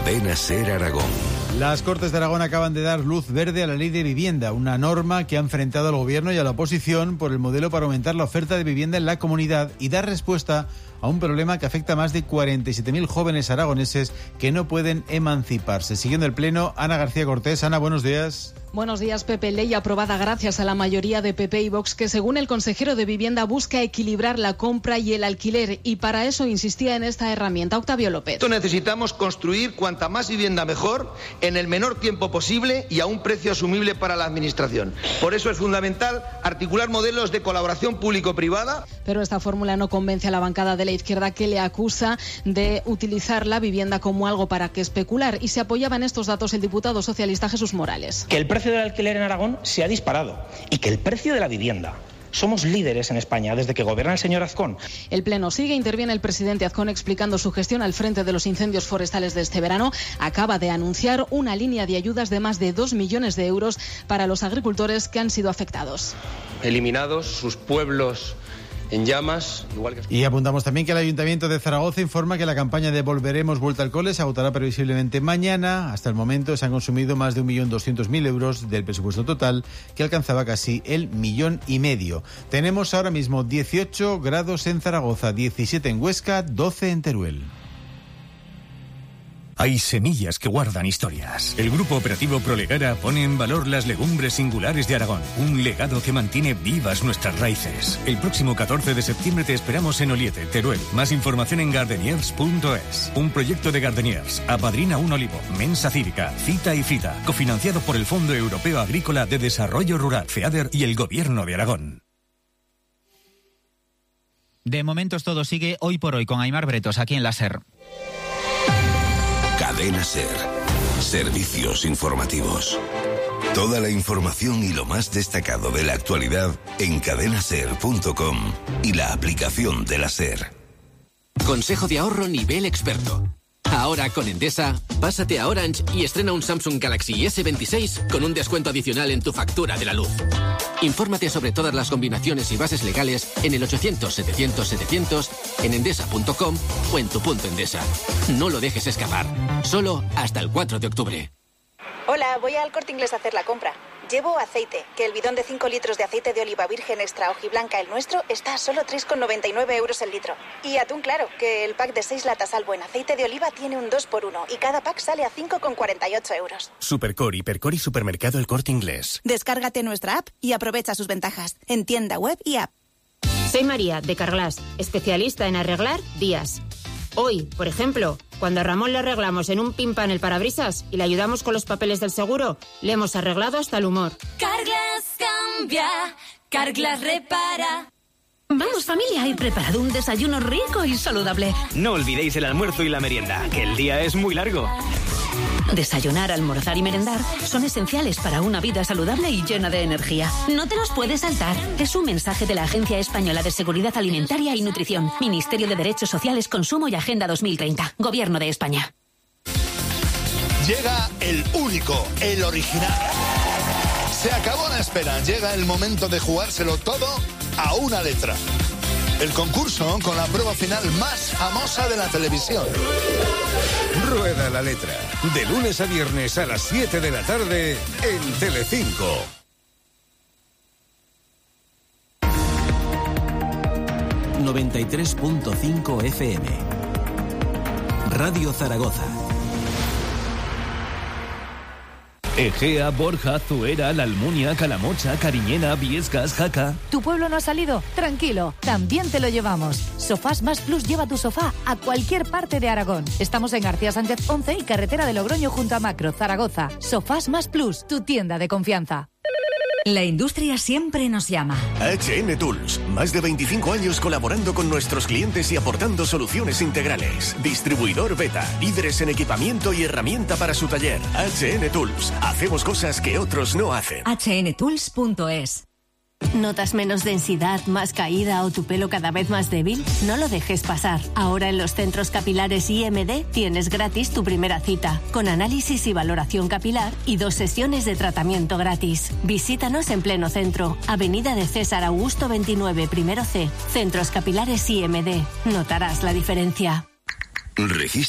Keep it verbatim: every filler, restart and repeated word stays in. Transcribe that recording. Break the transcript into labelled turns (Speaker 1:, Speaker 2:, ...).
Speaker 1: Cadena Ser Aragón.
Speaker 2: Las Cortes de Aragón acaban de dar luz verde a la Ley de Vivienda, una norma que ha enfrentado al Gobierno y a la oposición por el modelo para aumentar la oferta de vivienda en la comunidad y dar respuesta a un problema que afecta a más de cuarenta y siete mil jóvenes aragoneses que no pueden emanciparse. Siguiendo el pleno, Ana García Cortés. Ana, buenos días.
Speaker 3: Buenos días, Pepe. Ley aprobada gracias a la mayoría de P P y Vox, que según el consejero de Vivienda busca equilibrar la compra y el alquiler, y para eso insistía en esta herramienta Octavio López.
Speaker 4: Necesitamos construir cuanta más vivienda mejor, en el menor tiempo posible y a un precio asumible para la Administración. Por eso es fundamental articular modelos de colaboración público-privada.
Speaker 3: Pero esta fórmula no convence a la bancada de la izquierda, que le acusa de utilizar la vivienda como algo para que especular, y se apoyaba en estos datos el diputado socialista Jesús Morales.
Speaker 5: Que el precio del alquiler en Aragón se ha disparado y que el precio de la vivienda... Somos líderes en España desde que gobierna el señor Azcón.
Speaker 3: El pleno sigue, interviene el presidente Azcón explicando su gestión al frente de los incendios forestales de este verano. Acaba de anunciar una línea de ayudas de más de dos millones de euros para los agricultores que han sido afectados.
Speaker 6: Eliminados sus pueblos en llamas, igual que...
Speaker 2: Y apuntamos también que el Ayuntamiento de Zaragoza informa que la campaña de Volveremos Vuelta al Cole se agotará previsiblemente mañana. Hasta el momento se han consumido más de un millón doscientos mil euros del presupuesto total, que alcanzaba casi el millón y medio. Tenemos ahora mismo dieciocho grados en Zaragoza, diecisiete en Huesca, doce en Teruel.
Speaker 7: Hay semillas que guardan historias. El Grupo Operativo Prolegara pone en valor las legumbres singulares de Aragón, un legado que mantiene vivas nuestras raíces. El próximo catorce de septiembre te esperamos en Oliete, Teruel. Más información en gardeniers punto es. Un proyecto de Gardeniers, Apadrina un Olivo, Mensa Cívica, Cita y Fita, cofinanciado por el Fondo Europeo Agrícola de Desarrollo Rural, FEADER y el Gobierno de Aragón.
Speaker 8: De momentos todo sigue hoy por hoy con Aimar Bretos, aquí en la SER.
Speaker 1: Cadena Ser. Servicios informativos. Toda la información y lo más destacado de la actualidad en cadena ser punto com y la aplicación de la SER.
Speaker 9: Consejo de ahorro nivel experto. Ahora con Endesa, pásate a Orange y estrena un Samsung Galaxy ese veintiséis con un descuento adicional en tu factura de la luz. Infórmate sobre todas las combinaciones y bases legales en el ochocientos setecientos setecientos, en endesa punto com o en tu punto Endesa. No lo dejes escapar. Solo hasta el cuatro de octubre.
Speaker 10: Hola, voy al Corte Inglés a hacer la compra. Llevo aceite, que el bidón de cinco litros de aceite de oliva virgen extra hojiblanca, el nuestro, está a solo tres con noventa y nueve euros el litro. Y atún claro, que el pack de seis latas Albo en aceite de oliva tiene un dos por uno y cada pack sale a cinco con cuarenta y ocho euros.
Speaker 11: Supercor, Hipercor y Supermercado El Corte Inglés.
Speaker 10: Descárgate nuestra app y aprovecha sus ventajas en tienda web y app.
Speaker 12: Soy María, de Carglass, especialista en arreglar días. Hoy, por ejemplo, cuando a Ramón le arreglamos en un pimpan el parabrisas y le ayudamos con los papeles del seguro, le hemos arreglado hasta el humor.
Speaker 13: Carglass cambia, Carglass repara.
Speaker 14: Vamos familia, he preparado un desayuno rico y saludable.
Speaker 15: No olvidéis el almuerzo y la merienda, que el día es muy largo.
Speaker 14: Desayunar, almorzar y merendar son esenciales para una vida saludable y llena de energía. No te los puedes saltar. Es un mensaje de la Agencia Española de Seguridad Alimentaria y Nutrición, Ministerio de Derechos Sociales, Consumo y Agenda dos mil treinta, Gobierno de España.
Speaker 16: Llega el único, el original. Se acabó la espera, llega el momento de jugárselo todo a una letra. El concurso con la prueba final más famosa de la televisión.
Speaker 1: Rueda la letra. De lunes a viernes a las siete de la tarde en Telecinco.
Speaker 17: noventa y tres punto cinco F M. Radio Zaragoza.
Speaker 18: Egea, Borja, Zuera, La Almunia, Calamocha, Cariñena, Viescas, Jaca.
Speaker 19: ¿Tu pueblo no ha salido? Tranquilo, también te lo llevamos. Sofás Más Plus lleva tu sofá a cualquier parte de Aragón. Estamos en García Sánchez once y carretera de Logroño junto a Macro, Zaragoza. Sofás Más Plus, tu tienda de confianza.
Speaker 20: La industria siempre nos llama.
Speaker 21: H N Tools, más de veinticinco años colaborando con nuestros clientes y aportando soluciones integrales. Distribuidor Beta, líderes en equipamiento y herramienta para su taller. H N Tools, hacemos cosas que otros no hacen.
Speaker 20: H N tools punto es.
Speaker 22: ¿Notas menos densidad, más caída o tu pelo cada vez más débil? No lo dejes pasar. Ahora en los centros capilares I M D tienes gratis tu primera cita, con análisis y valoración capilar y dos sesiones de tratamiento gratis. Visítanos en pleno centro, Avenida de César Augusto veintinueve, primero C, Centros Capilares I M D. Notarás la diferencia.
Speaker 1: Registro